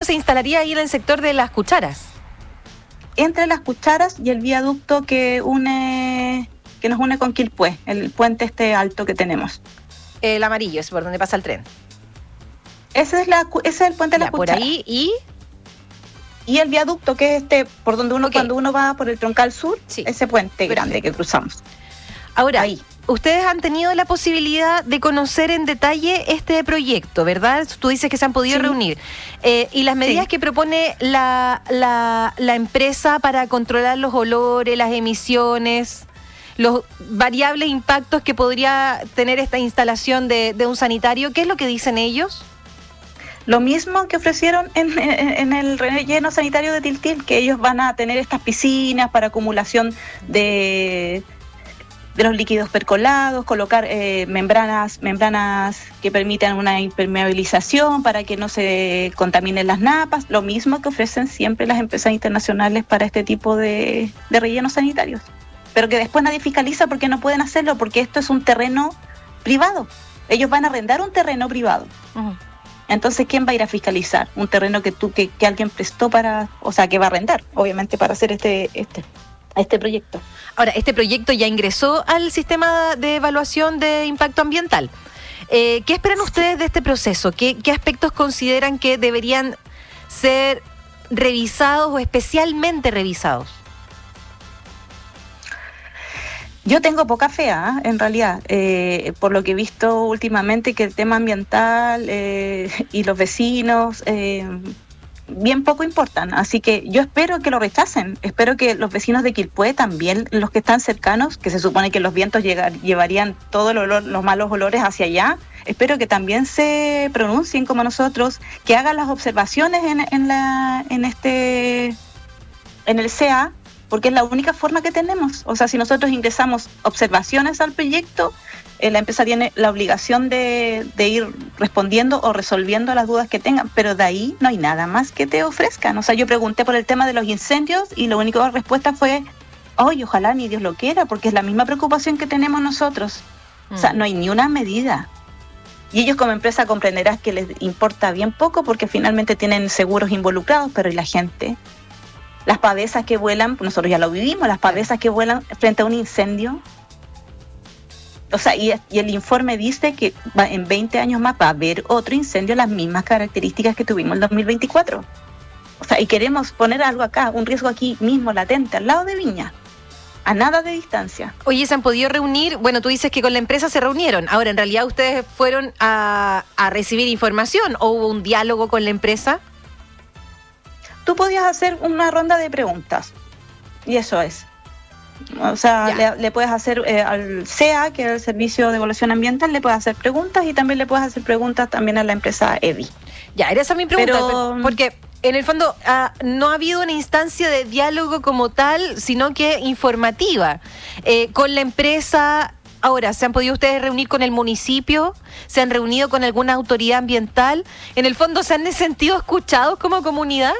se instalaría ahí en el sector de Las Cucharas. Entre Las Cucharas y el viaducto que nos une con Quilpué, el puente alto que tenemos. El amarillo, es por donde pasa el tren. Ese es el puente de Las Cucharas. Por ahí Y el viaducto que es por donde cuando uno va por el Troncal Sur, sí, ese puente grande que cruzamos. Ahora, ustedes han tenido la posibilidad de conocer en detalle este proyecto, ¿verdad? Tú dices que se han podido reunir. Y las medidas que propone la empresa para controlar los olores, las emisiones, los variables impactos que podría tener esta instalación de un sanitario, ¿qué es lo que dicen ellos? Lo mismo que ofrecieron en el relleno sanitario de Tiltil, que ellos van a tener estas piscinas para acumulación de los líquidos percolados, colocar membranas que permitan una impermeabilización para que no se contaminen las napas, lo mismo que ofrecen siempre las empresas internacionales para este tipo de rellenos sanitarios. Pero que después nadie fiscaliza porque no pueden hacerlo, porque esto es un terreno privado. Ellos van a arrendar un terreno privado. Uh-huh. Entonces, ¿quién va a ir a fiscalizar un terreno que alguien prestó que va a arrendar, obviamente, para hacer este proyecto? Ahora, este proyecto ya ingresó al sistema de evaluación de impacto ambiental. ¿Qué esperan ustedes de este proceso? ¿Qué aspectos consideran que deberían ser revisados o especialmente revisados? Yo tengo poca fe, en realidad, por lo que he visto últimamente, que el tema ambiental y los vecinos bien poco importan. Así que yo espero que lo rechacen. Espero que los vecinos de Quilpué también, los que están cercanos, que se supone que los vientos llevarían todo los malos olores hacia allá, espero que también se pronuncien como nosotros, que hagan las observaciones en el CA, porque es la única forma que tenemos. O sea, si nosotros ingresamos observaciones al proyecto, la empresa tiene la obligación de ir respondiendo o resolviendo las dudas que tengan, pero de ahí no hay nada más que te ofrezcan. O sea, yo pregunté por el tema de los incendios y la única respuesta fue, ojalá ni Dios lo quiera, porque es la misma preocupación que tenemos nosotros. O sea, no hay ni una medida. Y ellos como empresa comprenderás que les importa bien poco porque finalmente tienen seguros involucrados, pero ¿y la gente? Las pavesas que vuelan, nosotros ya lo vivimos, las pavesas que vuelan frente a un incendio. O sea, y el informe dice que en 20 años más va a haber otro incendio, las mismas características que tuvimos en 2024. O sea, y queremos poner algo acá, un riesgo aquí mismo latente, al lado de Viña, a nada de distancia. Oye, ¿se han podido reunir? Bueno, tú dices que con la empresa se reunieron. Ahora, ¿en realidad ustedes fueron a recibir información o hubo un diálogo con la empresa? Tú podías hacer una ronda de preguntas, y eso es. O sea, le puedes hacer al CEA, que es el Servicio de Evaluación Ambiental, le puedes hacer preguntas y también le puedes hacer preguntas también a la empresa EVI. Ya, era esa mi pregunta, porque en el fondo no ha habido una instancia de diálogo como tal, sino que informativa. Con la empresa, ahora, ¿se han podido ustedes reunir con el municipio? ¿Se han reunido con alguna autoridad ambiental? En el fondo, ¿se han sentido escuchados como comunidad?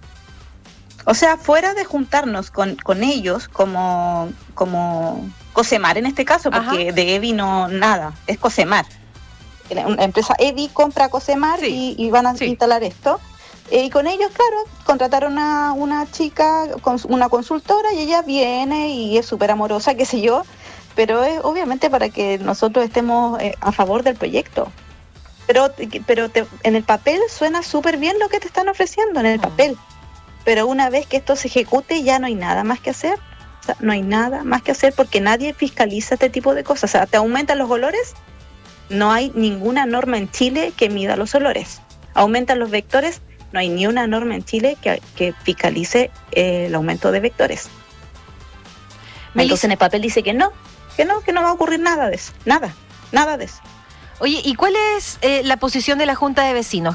O sea, fuera de juntarnos con ellos como Cosemar en este caso, porque de EVI no nada, es Cosemar. La empresa EVI compra a Cosemar y van a instalar esto. Y con ellos, claro, contrataron a una chica, una consultora, y ella viene y es súper amorosa, qué sé yo, pero es obviamente para que nosotros estemos a favor del proyecto. Pero en el papel suena súper bien lo que te están ofreciendo, en el papel. Pero una vez que esto se ejecute ya no hay nada más que hacer. O sea, no hay nada más que hacer porque nadie fiscaliza este tipo de cosas. O sea, te aumentan los olores, no hay ninguna norma en Chile que mida los olores. Aumentan los vectores, no hay ni una norma en Chile que fiscalice el aumento de vectores. Entonces en el papel dice que no va a ocurrir nada de eso. Nada de eso. Oye, ¿y cuál es la posición de la Junta de Vecinos?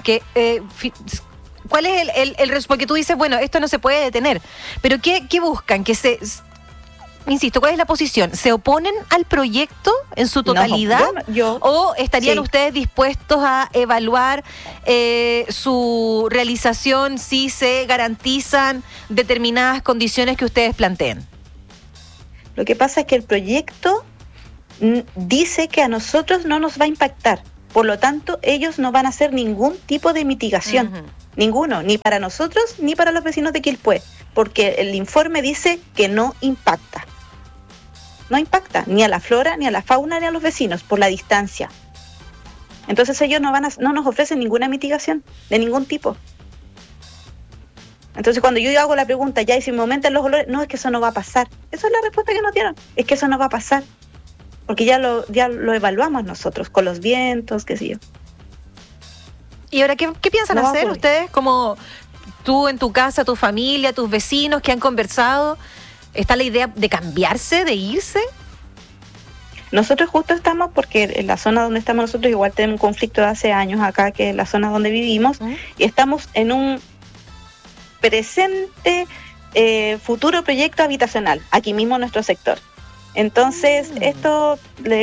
¿Cuál es porque tú dices, bueno, esto no se puede detener, pero ¿qué buscan? Insisto, ¿cuál es la posición? ¿Se oponen al proyecto en su totalidad? No, ¿O estarían ustedes dispuestos a evaluar su realización si se garantizan determinadas condiciones que ustedes planteen? Lo que pasa es que el proyecto dice que a nosotros no nos va a impactar. Por lo tanto, ellos no van a hacer ningún tipo de mitigación. Uh-huh. ninguno, ni para nosotros ni para los vecinos de Quilpué, porque el informe dice que no impacta. No impacta ni a la flora, ni a la fauna, ni a los vecinos por la distancia. Entonces ellos no nos ofrecen ninguna mitigación de ningún tipo. Entonces cuando yo hago la pregunta, ya y si me aumentan los olores, no, es que eso no va a pasar. Esa es la respuesta que nos dieron, es que eso no va a pasar. Porque ya lo evaluamos nosotros, con los vientos, qué sé yo. ¿Y ahora qué piensan hacer ustedes? Como tú en tu casa, tu familia, tus vecinos que han conversado, ¿está la idea de cambiarse, de irse? Nosotros justo estamos, porque en la zona donde estamos nosotros igual tenemos un conflicto de hace años acá, que es la zona donde vivimos, y estamos en un presente, futuro proyecto habitacional, aquí mismo en nuestro sector. Entonces, esto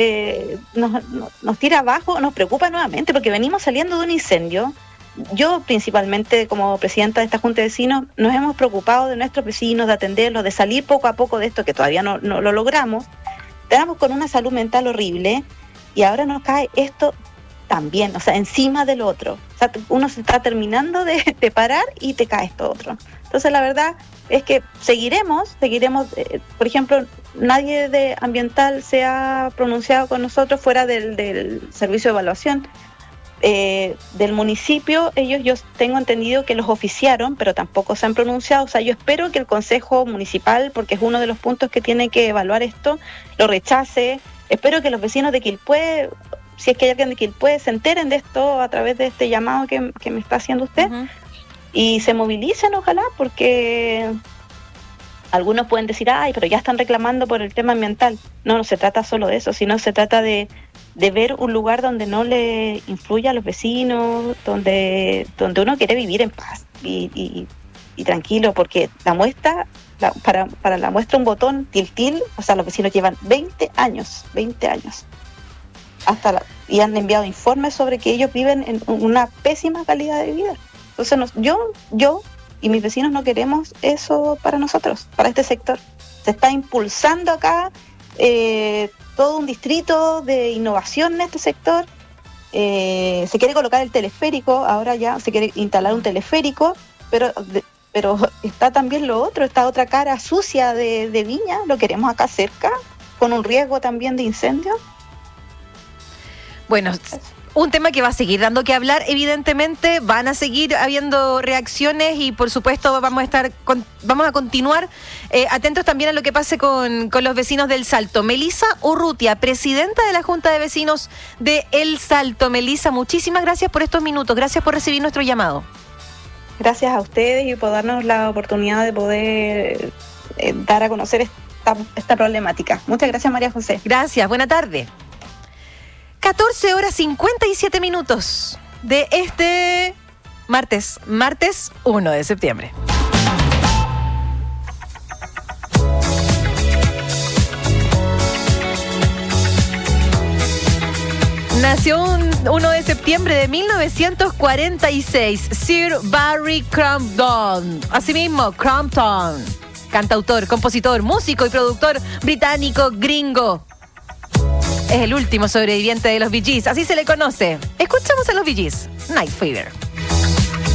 nos tira abajo, nos preocupa nuevamente, porque venimos saliendo de un incendio. Yo, principalmente, como presidenta de esta Junta de Vecinos, nos hemos preocupado de nuestros vecinos, de atenderlos, de salir poco a poco de esto, que todavía no lo logramos. Estábamos con una salud mental horrible, y ahora nos cae esto también, o sea, encima del otro. O sea, uno se está terminando de parar y te cae esto otro. Entonces, la verdad es que seguiremos, por ejemplo, nadie de ambiental se ha pronunciado con nosotros fuera del servicio de evaluación. Del municipio, yo tengo entendido que los oficiaron, pero tampoco se han pronunciado. O sea, yo espero que el Consejo Municipal, porque es uno de los puntos que tiene que evaluar esto, lo rechace. Espero que los vecinos de Quilpué, si es que hay alguien de Quilpué, se enteren de esto a través de este llamado que me está haciendo usted. Y se movilicen, ojalá, porque algunos pueden decir, ay, pero ya están reclamando por el tema ambiental. No se trata solo de eso, sino se trata de ver un lugar donde no le influya a los vecinos, donde uno quiere vivir en paz y tranquilo, porque la muestra, para la muestra un botón, til, o sea, los vecinos llevan 20 años, y han enviado informes sobre que ellos viven en una pésima calidad de vida. Entonces, yo y mis vecinos no queremos eso para nosotros, para este sector. Se está impulsando acá todo un distrito de innovación en este sector. Se quiere colocar el teleférico, ahora ya se quiere instalar un teleférico, pero está también lo otro, esta otra cara sucia de Viña, lo queremos acá cerca, con un riesgo también de incendio. Bueno, un tema que va a seguir dando que hablar, evidentemente, van a seguir habiendo reacciones y por supuesto vamos a continuar atentos también a lo que pase con los vecinos del Salto. Melissa Urrutia, presidenta de la Junta de Vecinos de El Salto. Melissa, muchísimas gracias por estos minutos, gracias por recibir nuestro llamado. Gracias a ustedes y por darnos la oportunidad de poder dar a conocer esta problemática. Muchas gracias, María José. Gracias, buena tarde. 14 horas 57 minutos de este martes 1 de septiembre. Nació un 1 de septiembre de 1946, Sir Barry Crampton. Asimismo, Crampton, cantautor, compositor, músico y productor británico gringo. Es el último sobreviviente de los Bee Gees, así se le conoce. Escuchamos a los Bee Gees, Night Fever.